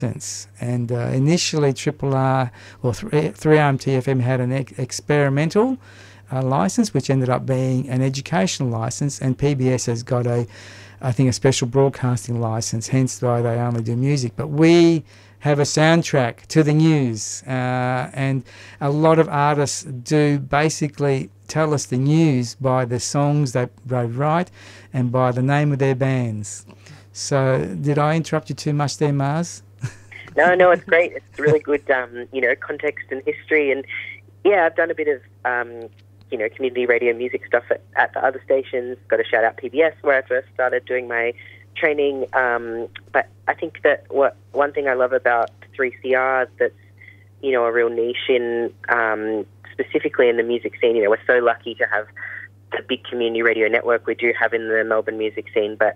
And initially, Triple R or 3RMTFM had an experimental license, which ended up being an educational license, and PBS has got I think a special broadcasting license, hence why they only do music. But we have a soundtrack to the news, and a lot of artists do basically tell us the news by the songs they write and by the name of their bands. So did I interrupt you too much there, Mars? No, it's great. It's really good, context and history. And, yeah, I've done a bit of, community radio music stuff at the other stations. Got to shout out PBS, where I first started doing my training. But I think that one thing I love about 3CR that's, a real niche in, specifically in the music scene, we're so lucky to have the big community radio network we do have in the Melbourne music scene. But,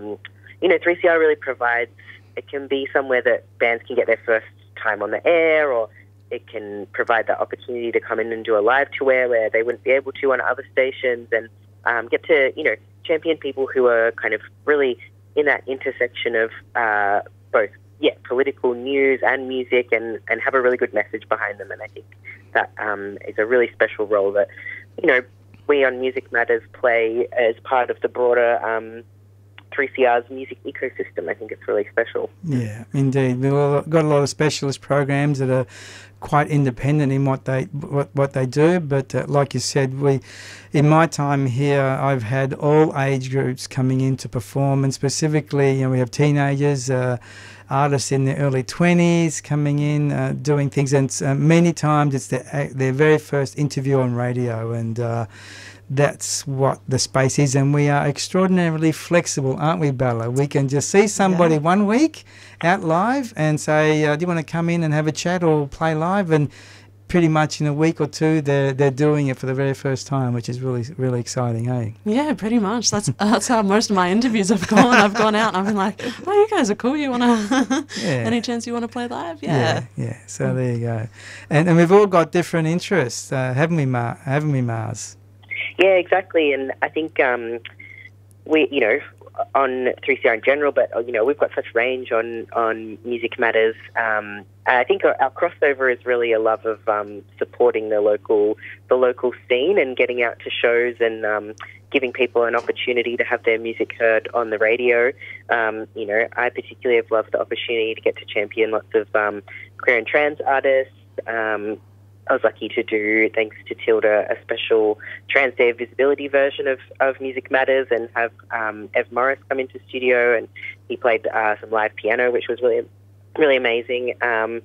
3CR really provides, it can be somewhere that bands can get their first time on the air, or it can provide the opportunity to come in and do a live tour where they wouldn't be able to on other stations, and get to, champion people who are kind of really in that intersection of both, political news and music, and have a really good message behind them. And I think that is a really special role that, we on Music Matters play as part of the broader 3CR's music ecosystem. I think it's really special. Yeah, indeed. We've got a lot of specialist programs that are quite independent in what they do, but like you said, in my time here, I've had all age groups coming in to perform, and specifically, we have teenagers, artists in their early 20s coming in, doing things, and many times it's their very first interview on radio, and that's what the space is. And we are extraordinarily flexible, aren't we, Bella? We can just see somebody one week out live and say, do you want to come in and have a chat or play live? And pretty much in a week or two, they're doing it for the very first time, which is really, really exciting, eh? Yeah, pretty much. That's how most of my interviews have gone. I've gone out and I've been like, oh, you guys are cool. You want to, any chance you want to play live? Yeah. So there you go. And we've all got different interests, haven't we, Mars? Yeah, exactly. And I think we, on 3CR in general, but, we've got such range on Music Matters. I think our crossover is really a love of supporting the local scene and getting out to shows and giving people an opportunity to have their music heard on the radio. I particularly have loved the opportunity to get to champion lots of queer and trans artists. I was lucky to do, thanks to Tilda, a special Trans Day of Visibility version of Music Matters, and have Ev Morris come into studio, and he played some live piano, which was really, really amazing.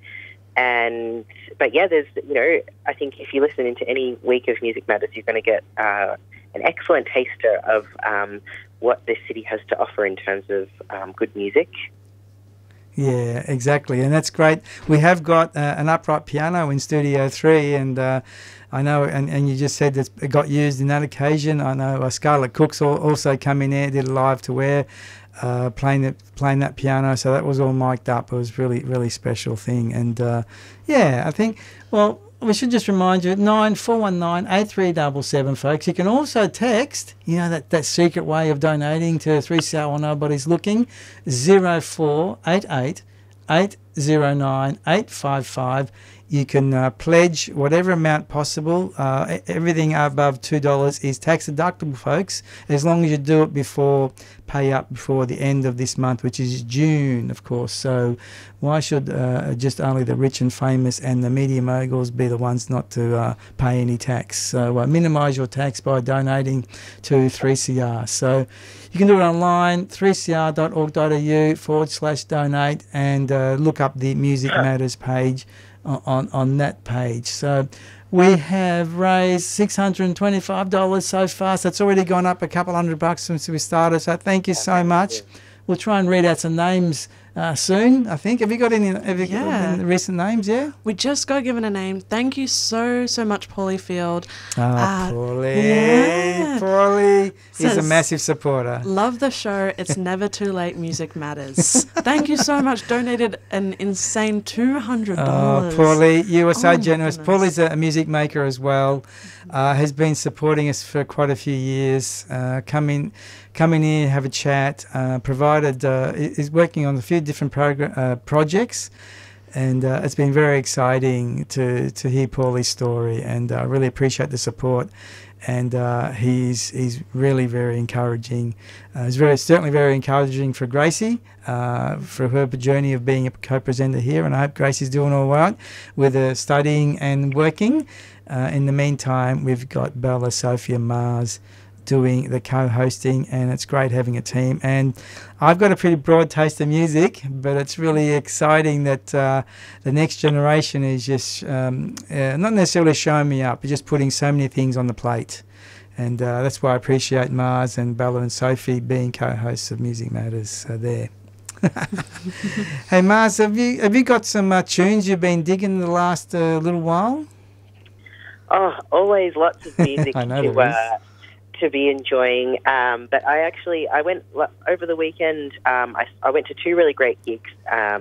But yeah, there's, I think if you listen into any week of Music Matters, you're going to get an excellent taster of what this city has to offer in terms of good music. Yeah, exactly, and that's great. We have got an upright piano in Studio 3, and I know, and you just said that it got used in that occasion. I know Scarlett Cook's also come in there, did a live to wear, playing that piano, so that was all mic'd up. It was really, really special thing, and I think, well, we should just remind you, 9419-8377, folks. You can also text, that secret way of donating to 3CR while nobody's looking, 0488 809 855. You can pledge whatever amount possible. Everything above $2 is tax deductible, folks, as long as you do it pay up before the end of this month, which is June, of course. So why should just only the rich and famous and the media moguls be the ones not to pay any tax? So minimise your tax by donating to 3CR. So you can do it online, 3cr.org.au/donate, and look up the Music Matters page on that page. So we have raised $625 so far, so it's already gone up a couple $100 since we started, so thank you so much. We'll try and read out some names soon, I think. Have you got any recent names? Yeah, we just got given a name. Thank you so much, Paulie Field. Paulie is a massive supporter. Love the show. It's never too late. Music Matters. Thank you so much. Donated an insane $200. Paulie, you are so generous. Paulie's a music maker as well. Has been supporting us for quite a few years. Come in here, have a chat. Is working on a few different projects. And it's been very exciting to hear Paulie's story, and I really appreciate the support. And he's really very encouraging. It's certainly very encouraging for Gracie, for her journey of being a co-presenter here. And I hope Gracie's doing all right with her studying and working. In the meantime, we've got Bella, Sophie and Mars doing the co-hosting, and it's great having a team. And I've got a pretty broad taste of music, but it's really exciting that the next generation is just not necessarily showing me up, but just putting so many things on the plate. And that's why I appreciate Mars and Bella and Sophie being co-hosts of Music Matters there. Hey Mars, have you got some tunes you've been digging the last little while? Oh, always lots of music to be enjoying. But I went over the weekend. I went to two really great gigs.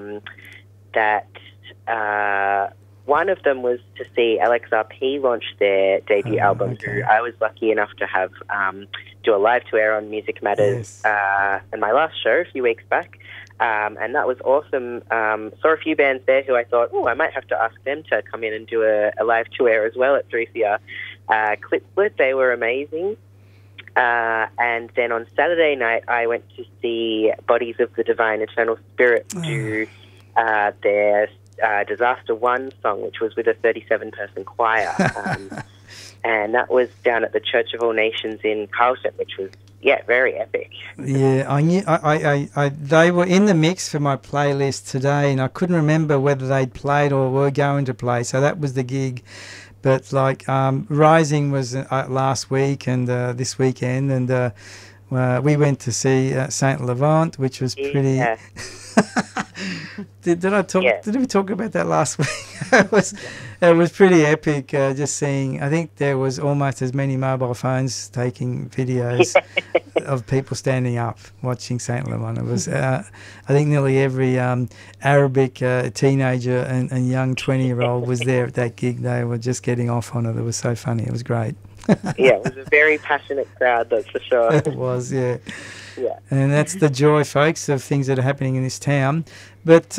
One of them was to see LXRP launch their debut album. Okay. Who I was lucky enough to have do a live to air on Music Matters in my last show a few weeks back. And that was awesome. Saw a few bands there who I thought, I might have to ask them to come in and do a live to air as well at 3CR. Clipsplit, they were amazing. And then on Saturday night, I went to see Bodies of the Divine Eternal Spirit do their Disaster One song, which was with a 37-person choir. And that was down at the Church of All Nations in Carlton, which was, very epic. Yeah, I knew they were in the mix for my playlist today, and I couldn't remember whether they'd played or were going to play, so that was the gig. But Rising was last week and this weekend, and we went to see Saint Levant, which was pretty. Yeah. Did I talk? Yeah. Did we talk about that last week? It was pretty epic. Just seeing. I think there was almost as many mobile phones taking videos of people standing up watching Saint Levant. It was. I think nearly every Arabic teenager and young 20-year-old was there at that gig. They were just getting off on it. It was so funny. It was great. Yeah, it was a very passionate crowd, that's for sure. It was, yeah. Yeah. And that's the joy, folks, of things that are happening in this town. But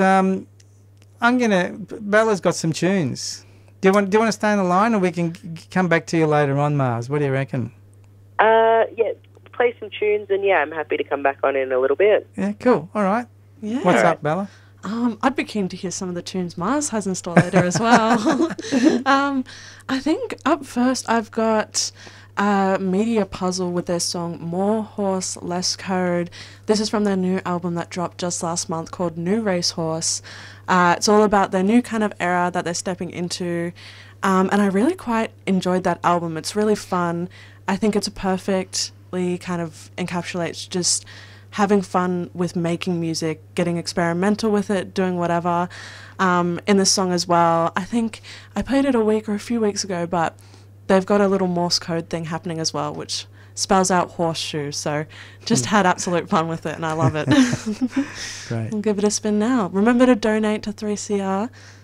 Bella's got some tunes. Do you want to stay on the line, or we can come back to you later on, Mars? What do you reckon? Yeah, play some tunes, and I'm happy to come back on in a little bit. Yeah, cool. All right. Yeah. What's up, Bella? I'd be keen to hear some of the tunes Mars has in store later as well. I think up first I've got Media Puzzle with their song More Horse, Less Code. This is from their new album that dropped just last month called New Racehorse. It's all about their new kind of era that they're stepping into. And I really quite enjoyed that album. It's really fun. I think it's perfectly kind of encapsulates just having fun with making music, getting experimental with it, doing whatever. In this song as well, I think I played it a week or a few weeks ago, but they've got a little Morse code thing happening as well, which spells out horseshoe. So just had absolute fun with it, and I love it. Great. I'll give it a spin now. Remember to donate to 3CR